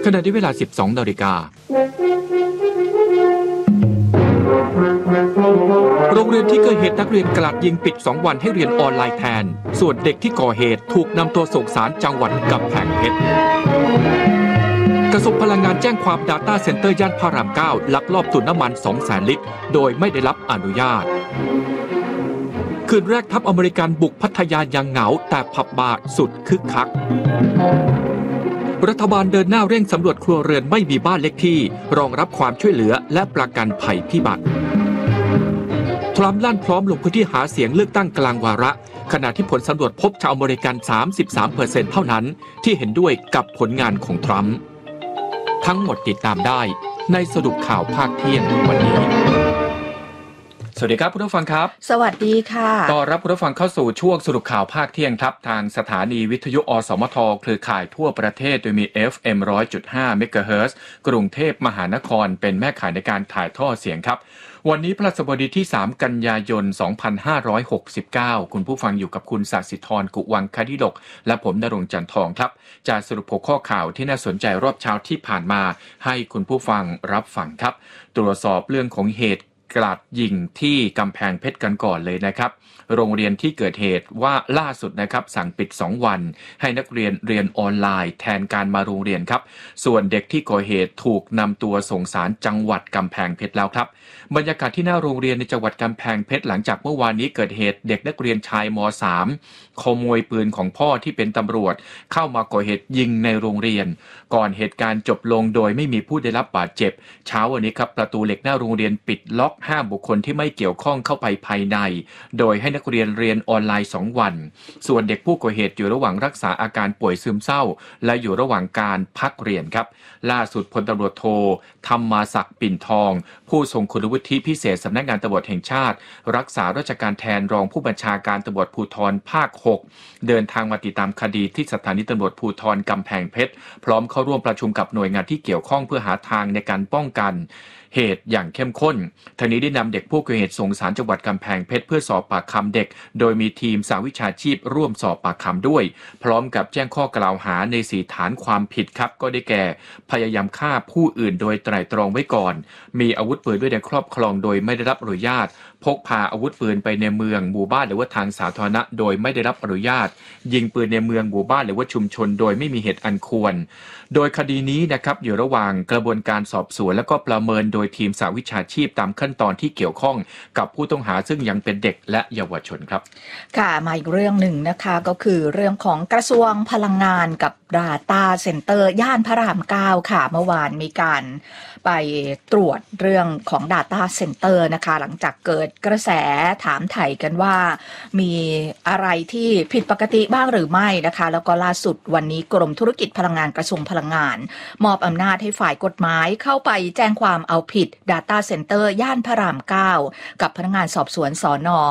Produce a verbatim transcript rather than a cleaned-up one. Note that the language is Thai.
ขณะที่เวลา สิบสองนาฬิกาโรงเรียนที่เกิดเหตุนักเรียนกราดยิงปิดสองวันให้เรียนออนไลน์แทนส่วนเด็กที่ก่อเหตุถูกนำตัวส่งศาลจังหวัดกำแพงเพชรกระทรวงพลังงานแจ้งความ Data Center ย่านพระรามเก้าลักลอบตุนน้ำมัน สองแสน ลิตรโดยไม่ได้รับอนุญาตคืนแรกทัพอเมริกันบุกพัทยายังเหงาแต่ผับบาร์สุดคึกคักรัฐบาลเดินหน้าเร่งสำรวจครัวเรือนไม่มีบ้านเล็กที่รองรับความช่วยเหลือและประกันภัยพิบัติทรัมป์ลั่นพร้อมลงพื้นที่หาเสียงเลือกตั้งกลางวาระขณะที่ผลสำรวจพบชาวอเมริกัน สามสิบสามเปอร์เซ็นต์ เท่านั้นที่เห็นด้วยกับผลงานของทรัมป์ทั้งหมดติดตามได้ในสรุปข่าวภาคเที่ยงวันนี้สวัสดีครับคุณผู้ฟังครับสวัสดีค่ะต้อนรับคุณผู้ฟังเข้าสู่ช่วงสรุปข่าวภาคเที่ยงครับทางสถานีวิทยุอสมทเครือข่ายทั่วประเทศโดยมี เอฟ เอ็ม หนึ่งร้อยจุดห้า เมกะเฮิรตซ์กรุงเทพมหานครเป็นแม่ข่ายในการถ่ายทอดเสียงครับวันนี้พฤหัสบดีที่สามกันยายนสองพันห้าร้อยหกสิบเก้าคุณผู้ฟังอยู่กับคุณศศิธรกุวังคดิดกและผมณรงค์จันทองครับจะสรุปหัวข้อข่าวที่น่าสนใจรอบเช้าที่ผ่านมาให้คุณผู้ฟังรับฟังครับตรวจสอบเรื่องของเหตุกราดยิงที่กำแพงเพชรกันก่อนเลยนะครับโรงเรียนที่เกิดเหตุว่าล่าสุดนะครับสั่งปิดสองวันให้นักเรียนเรียนออนไลน์แทนการมาโรงเรียนครับส่วนเด็กที่ก่อเหตุถูกนำตัวส่งศาลจังหวัดกำแพงเพชรแล้วครับบรรยากาศที่หน้าโรงเรียนในจังหวัดกำแพงเพชรหลังจากเมื่อวานนี้เกิดเหตุเด็กนักเรียนชายม.สาม ขโมยปืนของพ่อที่เป็นตำรวจเข้ามาก่อเหตุยิงในโรงเรียนก่อนเหตุการณ์จบลงโดยไม่มีผู้ได้รับบาดเจ็บเช้าวันนี้ครับประตูเหล็กหน้าโรงเรียนปิดล็อกห้ามบุคคลที่ไม่เกี่ยวข้องเข้าไปภายในโดยให้นักเรียนเรียนออนไลน์สองวันส่วนเด็กผู้ก่อเหตุอยู่ระหว่างรักษาอาการป่วยซึมเศร้าและอยู่ระหว่างการพักเรียนครับล่าสุดพลตำรวจโทธรรมาศักดิ์ปิ่นทองผู้ทรงคุณวุฒิพิเศษสำนักงานตำรวจแห่งชาติรักษาราชการแทนรองผู้บัญชาการตำรวจภูธรภาคหกเดินทางมาติดตามคดีที่สถานีตำรวจภูธรกำแพงเพชรพร้อมเข้าร่วมประชุมกับหน่วยงานที่เกี่ยวข้องเพื่อหาทางในการป้องกันเหตุอย่างเข้มข้นทางนี้ได้นำเด็กผู้ก่อเหตุส่งศาลจังหวัดกำแพงเพชรเพื่อสอบปากคำเด็กโดยมีทีมสหวิชาชีพร่วมสอบปากคำด้วยพร้อมกับแจ้งข้อกล่าวหาในสี่ฐานความผิดครับก็ได้แก่พยายามฆ่าผู้อื่นโดยไตร่ตรองไว้ก่อนมีอาวุธปืนไว้ในครอบครองโดยไม่ได้รับอนุญาตพกพาอาวุธปืนไปในเมืองหมู่บ้านหรือว่าทางสาธารณะโดยไม่ได้รับอนุญาตยิงปืนในเมืองหมู่บ้านหรือว่าชุมชนโดยไม่มีเหตุอันควรโดยคดีนี้นะครับอยู่ระหว่างกระบวนการสอบสวนและก็ประเมินโดยทีมสหวิชาชีพตามขั้นตอนที่เกี่ยวข้องกับผู้ต้องหาซึ่งยังเป็นเด็กและเยาวชนครับค่ะมาอีกเรื่องหนึ่งนะคะก็คือเรื่องของกระทรวงพลังงานกับ Data Center ย่านพระรามเก้าค่ะเมื่อวานมีการไปตรวจเรื่องของ Data Center นะคะหลังจากเกิดกระแสถามไถ่กันว่ามีอะไรที่ผิดปกติบ้างหรือไม่นะคะแล้วก็ล่าสุดวันนี้กรมธุรกิจพลังงานกระทรวงพลังงานมอบอำนาจให้ฝ่ายกฎหมายเข้าไปแจ้งความเอาผิด Data Center ย่านพระรามเก้ากับพนักงานสอบสวนสน